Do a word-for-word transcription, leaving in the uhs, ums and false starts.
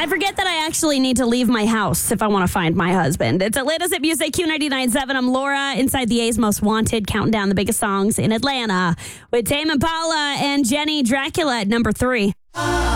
I forget that I actually need to leave my house if I want to find my husband. It's Atlanta's at Music Q ninety-nine point seven. I'm Laura, inside the A's Most Wanted, counting down the biggest songs in Atlanta with Tame Impala and Jenny Dracula at number three.